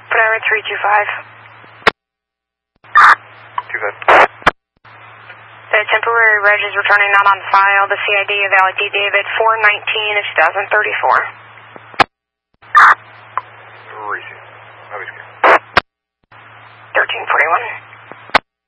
Whatever, 325. 25. The temporary reg is returning not on file. The CID of Alec D. David, 419 of 2034.